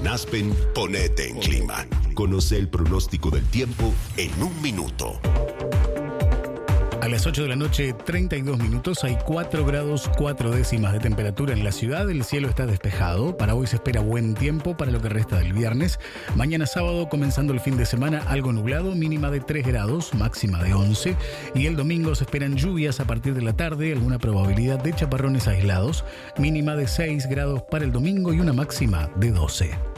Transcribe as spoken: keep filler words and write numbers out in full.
En Aspen, ponete en clima. Conoce el pronóstico del tiempo en un minuto. A las ocho de la noche, treinta y dos minutos, hay cuatro grados cuatro décimas de temperatura en la ciudad. El cielo está despejado. Para hoy se espera buen tiempo para lo que resta del viernes. Mañana sábado, comenzando el fin de semana, algo nublado, mínima de tres grados, máxima de once. Y el domingo se esperan lluvias a partir de la tarde, alguna probabilidad de chaparrones aislados, mínima de seis grados para el domingo y una máxima de doce.